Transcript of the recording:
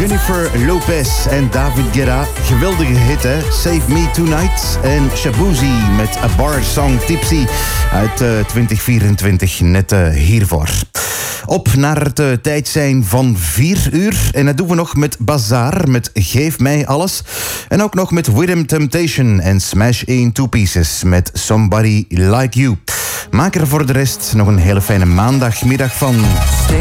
Jennifer Lopez en David Guetta. Geweldige hit, hè? Save Me Tonight. En Shabuzi met A Bar Song Tipsy uit 2024. Net hiervoor. Op naar het tijd zijn van 4 uur. En dat doen we nog met Bazaar, met Geef Mij Alles. En ook nog met Rhythm Temptation en Smash in Two Pieces met Somebody Like You. Maak er voor de rest nog een hele fijne maandagmiddag van.